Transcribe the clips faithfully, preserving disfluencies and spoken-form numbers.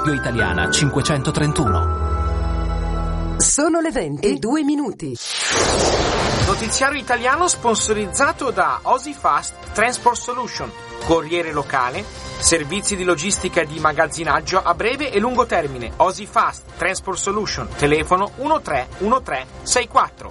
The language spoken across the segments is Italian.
Radio Italiana cinquecentotrentuno. Sono le venti e due minuti. Notiziario italiano sponsorizzato da OSIFast Transport Solution, corriere locale, servizi di logistica e di magazzinaggio a breve e lungo termine. OSIFast Transport Solution, telefono uno tre uno tre sei quattro.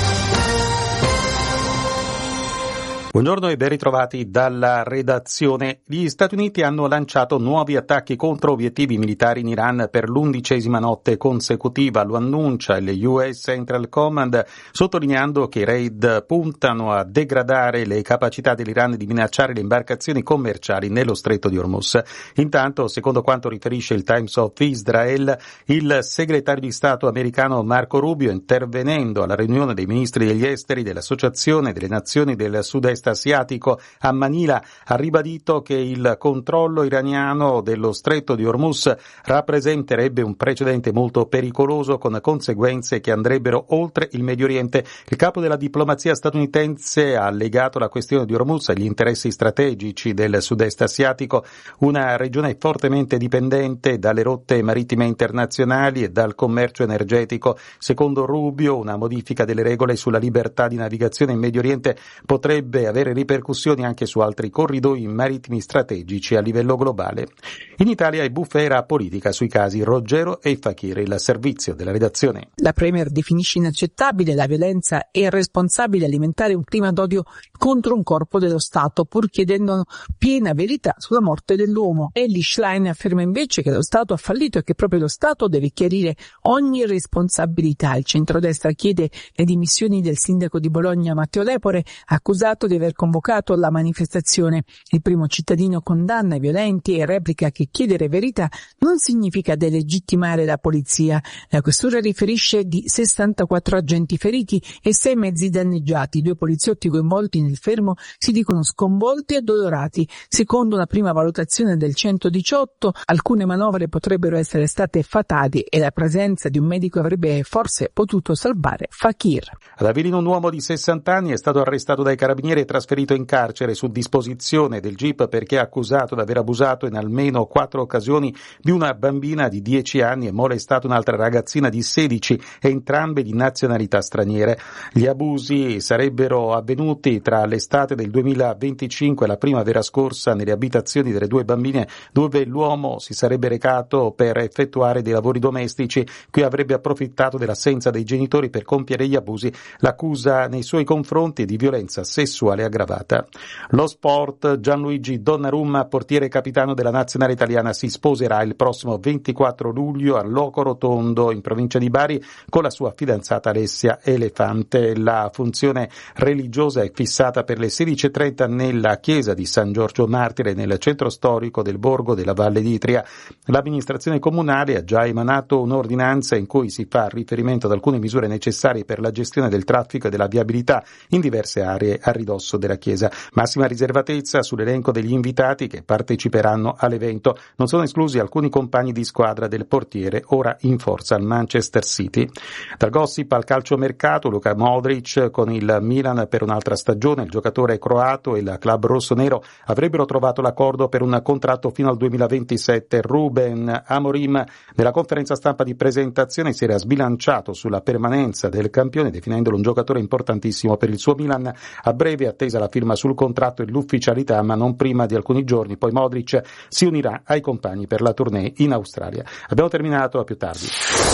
Buongiorno e ben ritrovati dalla redazione. Gli Stati Uniti hanno lanciato nuovi attacchi contro obiettivi militari in Iran per l'undicesima notte consecutiva. Lo annuncia il U S Central Command, sottolineando che i raid puntano a degradare le capacità dell'Iran di minacciare le imbarcazioni commerciali nello Stretto di Hormuz. Intanto, secondo quanto riferisce il Times of Israel, il segretario di Stato americano Marco Rubio, intervenendo alla riunione dei ministri degli esteri dell'Associazione delle Nazioni del Sud-Est asiatico a Manila, ha ribadito che il controllo iraniano dello Stretto di Hormuz rappresenterebbe un precedente molto pericoloso con conseguenze che andrebbero oltre il Medio Oriente. Il capo della diplomazia statunitense ha legato la questione di Hormuz agli interessi strategici del sud-est asiatico, una regione fortemente dipendente dalle rotte marittime internazionali e dal commercio energetico. Secondo Rubio, una modifica delle regole sulla libertà di navigazione in Medio Oriente potrebbe avere ripercussioni anche su altri corridoi marittimi strategici a livello globale. In Italia è bufera politica sui casi Roggero e Fakir, il servizio della redazione. La Premier definisce inaccettabile la violenza e irresponsabile alimentare un clima d'odio contro un corpo dello Stato, pur chiedendo piena verità sulla morte dell'uomo. Elly Schlein afferma invece che lo Stato ha fallito e che proprio lo Stato deve chiarire ogni responsabilità. Il centrodestra chiede le dimissioni del sindaco di Bologna Matteo Lepore, accusato di aver convocato la manifestazione. Il Primo Cittadino condanna i violenti e replica che chiedere verità non significa delegittimare la polizia. La questura riferisce di sessantaquattro agenti feriti e sei mezzi danneggiati. Due poliziotti coinvolti nel fermo si dicono sconvolti e addolorati. Secondo una prima valutazione del centodiciotto, alcune manovre potrebbero essere state fatali e la presenza di un medico avrebbe forse potuto salvare Fakir. Ad Avellino un uomo di sessanta anni è stato arrestato dai carabinieri e trasferito in carcere su disposizione del G I P perché è accusato di aver abusato in almeno quattro occasioni di una bambina di dieci anni e molestato un'altra ragazzina di sedici, entrambe di nazionalità straniere. Gli abusi sarebbero avvenuti tra l'estate del duemilaventicinque e la primavera scorsa nelle abitazioni delle due bambine, dove l'uomo si sarebbe recato per effettuare dei lavori domestici, cui avrebbe approfittato dell'assenza dei genitori per compiere gli abusi. L'accusa nei suoi confronti è di violenza sessuale aggravata. Lo sport: Gianluigi Donnarumma, portiere e capitano della nazionale italiana, si sposerà il prossimo ventiquattro luglio a Loco Rotondo, in provincia di Bari, con la sua fidanzata Alessia Elefante. La funzione religiosa è fissata per le sedici e trenta nella chiesa di San Giorgio Martire, nel centro storico del borgo della Valle d'Itria. L'amministrazione comunale ha già emanato un'ordinanza in cui si fa riferimento ad alcune misure necessarie per la gestione del traffico e della viabilità in diverse aree a ridosso della chiesa. Massima riservatezza sull'elenco degli invitati che parteciperanno all'evento. Non sono esclusi alcuni compagni di squadra del portiere, ora in forza al Manchester City. Dal gossip al calciomercato: Luka Modric con il Milan per un'altra stagione. Il giocatore croato e il club rossonero avrebbero trovato l'accordo per un contratto fino al duemilaventisette. Ruben Amorim, nella conferenza stampa di presentazione, si era sbilanciato sulla permanenza del campione, definendolo un giocatore importantissimo per il suo Milan. A breve attesa la firma sul contratto e l'ufficialità, ma non prima di alcuni giorni. Poi Modric si unirà ai compagni per la tournée in Australia. Abbiamo terminato, a più tardi.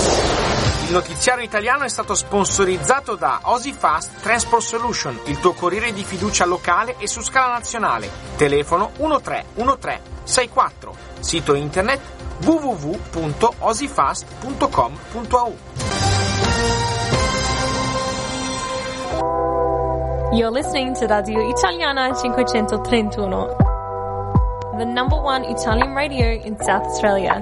Il notiziario italiano è stato sponsorizzato da OSIFast Transport Solution, il tuo corriere di fiducia locale e su scala nazionale. Telefono uno tre uno tre sei quattro. Sito internet w w w punto osifast punto com punto a u. You're listening to Radio Italiana cinquecentotrentuno, the number one Italian radio in South Australia.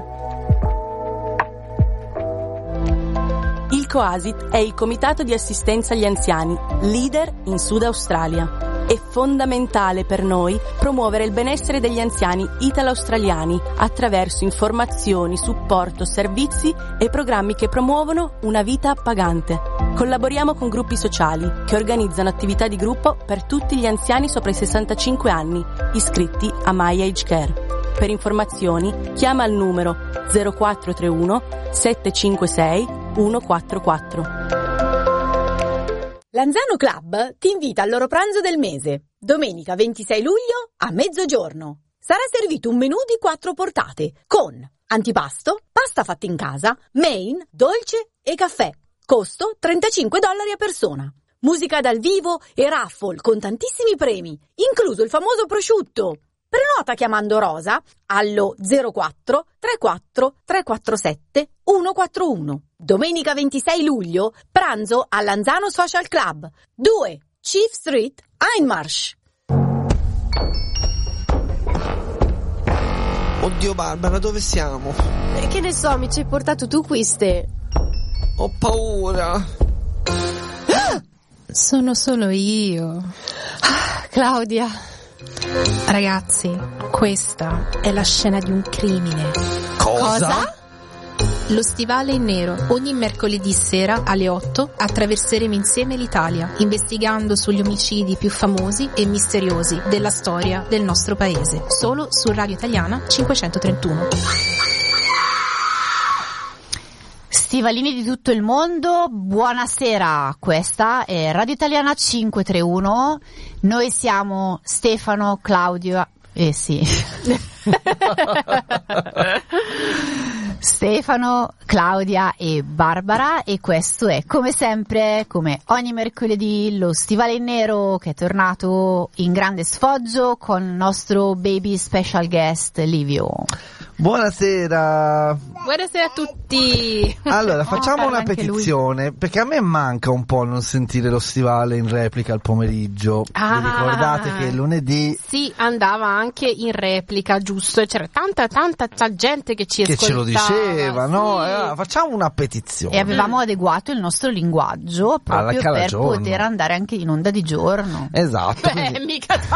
Il COASIT è il Comitato di Assistenza agli Anziani, leader in Sud Australia. È fondamentale per noi promuovere il benessere degli anziani italo-australiani attraverso informazioni, supporto, servizi e programmi che promuovono una vita appagante. Collaboriamo con gruppi sociali che organizzano attività di gruppo per tutti gli anziani sopra i sessantacinque anni, iscritti a My Age Care. Per informazioni chiama al numero zero quattro tre uno sette cinque sei uno quattro quattro. L'Anzano Club ti invita al loro pranzo del mese, domenica ventisei luglio a mezzogiorno. Sarà servito un menù di quattro portate, con antipasto, pasta fatta in casa, main, dolce e caffè. Costo trentacinque dollari a persona. Musica dal vivo e raffle con tantissimi premi, incluso il famoso prosciutto. Prenota chiamando Rosa allo zero quattro tre quattro tre quattro sette uno quattro uno. Domenica ventisei luglio, pranzo all'Anzano Social Club, due Chief Street, Einmarsch. Oddio Barbara, dove siamo? Eh, che ne so, mi ci hai portato tu queste. Ho paura. Ah! Sono solo io. Ah, Claudia. Ragazzi, questa è la scena di un crimine. Cosa? Cosa? Lo Stivale in Nero, ogni mercoledì sera alle otto attraverseremo insieme l'Italia, investigando sugli omicidi più famosi e misteriosi della storia del nostro paese, solo su Radio Italiana cinquecentotrentuno. Stivalini di tutto il mondo, buonasera, questa è Radio Italiana cinquecentotrentuno, noi siamo Stefano, Claudio, eh sì, Stefano, Claudia e Barbara, e questo è come sempre, come ogni mercoledì, lo Stivale in Nero che è tornato in grande sfoggio con il nostro baby special guest Livio. Buonasera. Buonasera a tutti. Allora, facciamo Oh, una petizione, perché a me manca un po' non sentire lo Stivale in replica al pomeriggio. Ah, vi ricordate che lunedì sì, andava anche in replica, giusto? E c'era tanta tanta, tanta gente che ci che ascoltava. ce lo diceva, no? Sì. Allora, facciamo una petizione. E avevamo adeguato il nostro linguaggio proprio per giorno. poter andare anche in onda di giorno. Esatto. Beh, mica